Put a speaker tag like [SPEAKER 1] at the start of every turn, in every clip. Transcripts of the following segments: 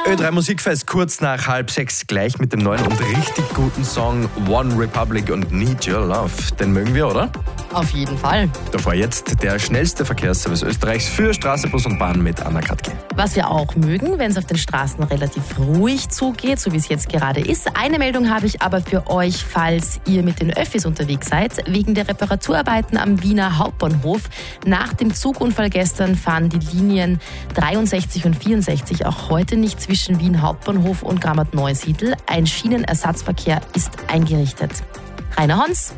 [SPEAKER 1] Ö3 Musikfest kurz nach 5:30 gleich mit dem neuen und richtig guten Song One Republic und Need Your Love. Den mögen wir, oder?
[SPEAKER 2] Auf jeden Fall.
[SPEAKER 1] Davor jetzt der schnellste Verkehrsservice Österreichs für Straße, Bus und Bahn mit Anna Katke.
[SPEAKER 2] Was wir auch mögen, wenn es auf den Straßen relativ ruhig zugeht, so wie es jetzt gerade ist. Eine Meldung habe ich aber für euch, falls ihr mit den Öffis unterwegs seid. Wegen der Reparaturarbeiten am Wiener Hauptbahnhof. Nach dem Zugunfall gestern fahren die Linien 63 und 64 auch heute nicht zwischen Wien Hauptbahnhof und Grammat-Neusiedl. Ein Schienenersatzverkehr ist eingerichtet. Rainer Hons.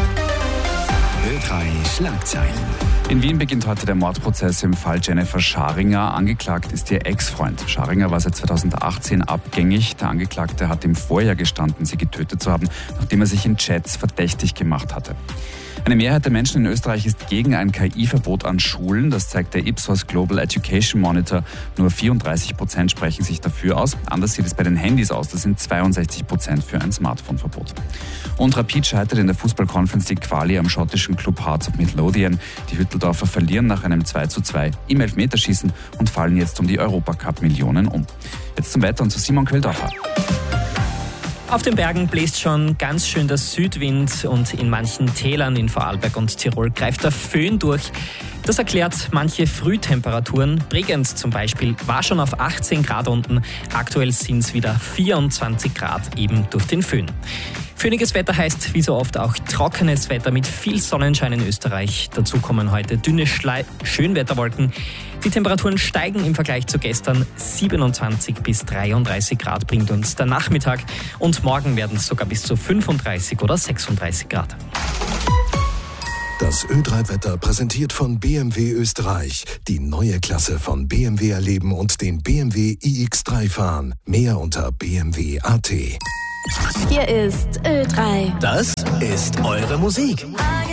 [SPEAKER 3] Ö3 Schlagzeilen.
[SPEAKER 4] In Wien beginnt heute der Mordprozess im Fall Jennifer Scharinger. Angeklagt ist ihr Ex-Freund. Scharinger war seit 2018 abgängig. Der Angeklagte hat im Vorjahr gestanden, sie getötet zu haben, nachdem er sich in Chats verdächtig gemacht hatte. Eine Mehrheit der Menschen in Österreich ist gegen ein KI-Verbot an Schulen. Das zeigt der Ipsos Global Education Monitor. Nur 34% sprechen sich dafür aus. Anders sieht es bei den Handys aus. Das sind 62% für ein Smartphone-Verbot. Und Rapid scheitert in der Fußball-Conference League Quali am schottischen Club Hearts of Midlothian. Die Hütteldorfer verlieren nach einem 2:2 im Elfmeterschießen und fallen jetzt um die Europacup-Millionen um. Jetzt zum Wetter und zu Simon Queldorfer.
[SPEAKER 5] Auf den Bergen bläst schon ganz schön der Südwind und in manchen Tälern in Vorarlberg und Tirol greift der Föhn durch. Das erklärt manche Frühtemperaturen. Bregenz zum Beispiel war schon auf 18 Grad unten. Aktuell sind es wieder 24 Grad eben durch den Föhn. Föhniges Wetter heißt wie so oft auch trockenes Wetter mit viel Sonnenschein in Österreich. Dazu kommen heute dünne Schönwetterwolken. Die Temperaturen steigen im Vergleich zu gestern. 27 bis 33 Grad bringt uns der Nachmittag. Und morgen werden es sogar bis zu 35 oder 36 Grad.
[SPEAKER 3] Das Ö3-Wetter präsentiert von BMW Österreich. Die neue Klasse von BMW erleben und den BMW iX3 fahren. Mehr unter bmw.at.
[SPEAKER 6] Hier ist Ö3.
[SPEAKER 7] Das ist eure Musik.